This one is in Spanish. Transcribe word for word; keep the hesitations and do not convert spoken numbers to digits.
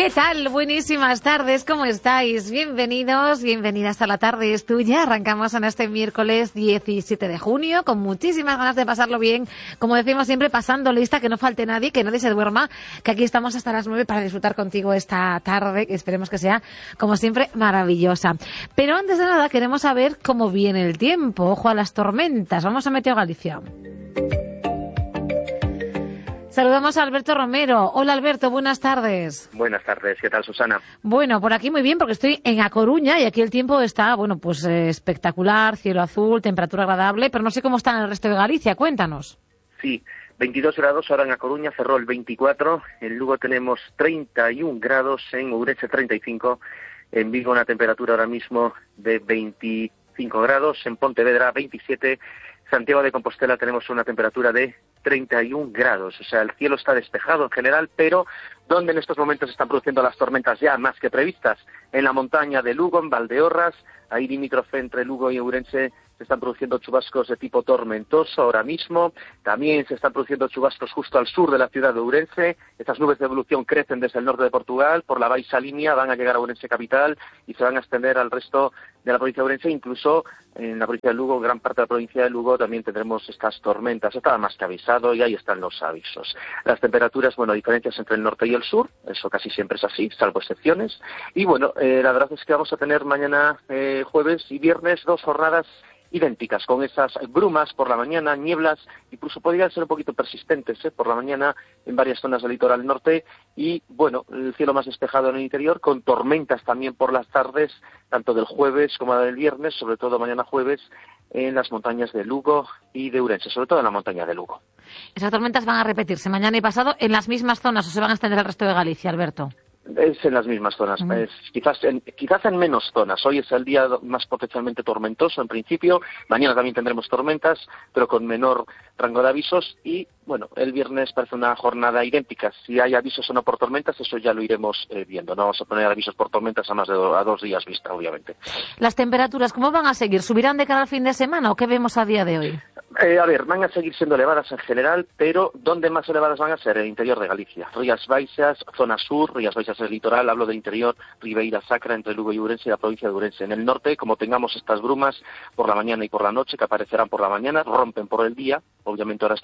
¿Qué tal? Buenísimas tardes, ¿cómo estáis? Bienvenidos, bienvenidas a La Tarde es Tuya. Arrancamos en este miércoles diecisiete de junio con muchísimas ganas de pasarlo bien. Como decimos siempre, pasando lista, que no falte nadie, que nadie se duerma, que aquí estamos hasta las nueve para disfrutar contigo esta tarde, que esperemos que sea, como siempre, maravillosa. Pero antes de nada, queremos saber cómo viene el tiempo. Ojo a las tormentas. Vamos a Meteo Galicia. Saludamos a Alberto Romero. Hola Alberto, buenas tardes. Buenas tardes, ¿qué tal Susana? Bueno, por aquí muy bien porque estoy en A Coruña y aquí el tiempo está, bueno, pues eh, espectacular, cielo azul, temperatura agradable, pero no sé cómo está en el resto de Galicia, cuéntanos. Sí, veintidós grados ahora en A Coruña, Ferrol veinticuatro, en Lugo tenemos treinta y un grados, en Ourense treinta y cinco, en Vigo una temperatura ahora mismo de veinticinco grados, en Pontevedra veintisiete, Santiago de Compostela tenemos una temperatura de treinta y un grados, o sea, el cielo está despejado en general, pero ¿dónde en estos momentos se están produciendo las tormentas ya más que previstas? En la montaña de Lugo, en Valdeorras, ahí limítrofe entre Lugo y Ourense, se están produciendo chubascos de tipo tormentoso ahora mismo. También se están produciendo chubascos justo al sur de la ciudad de Ourense. Estas nubes de evolución crecen desde el norte de Portugal, por la Baixa Línea, van a llegar a Ourense capital y se van a extender al resto de la provincia de Ourense. Incluso en la provincia de Lugo, gran parte de la provincia de Lugo, también tendremos estas tormentas. Estaba más que avisado y ahí están los avisos. Las temperaturas, bueno, diferencias entre el norte y el sur, eso casi siempre es así, salvo excepciones. Y bueno, eh, la verdad es que vamos a tener mañana eh, jueves y viernes dos jornadas idénticas, con esas brumas por la mañana, nieblas, incluso podrían ser un poquito persistentes ¿eh? por la mañana en varias zonas del litoral norte y, bueno, el cielo más despejado en el interior, con tormentas también por las tardes, tanto del jueves como del viernes, sobre todo mañana jueves, en las montañas de Lugo y de Ourense, sobre todo en la montaña de Lugo. ¿Esas tormentas van a repetirse mañana y pasado en las mismas zonas o se van a extender al resto de Galicia, Alberto? Es en las mismas zonas, Uh-huh. es, quizás, en, quizás en menos zonas. Hoy es el día más potencialmente tormentoso en principio, mañana también tendremos tormentas, pero con menor rango de avisos y, bueno, el viernes parece una jornada idéntica. Si hay avisos o no por tormentas, eso ya lo iremos eh, viendo. No vamos a poner avisos por tormentas a más de do, a dos días vista, obviamente. ¿Las temperaturas cómo van a seguir? ¿Subirán de cara al fin de semana o qué vemos a día de hoy? Eh, a ver, van a seguir siendo elevadas en general, pero ¿dónde más elevadas van a ser? En el interior de Galicia. Rías Baixas, zona sur, Rías Baixas del litoral, hablo del interior, Ribeira Sacra, entre Lugo y Ourense y la provincia de Ourense. En el norte, como tengamos estas brumas por la mañana y por la noche, que aparecerán por la mañana, rompen por el día, obviamente ahora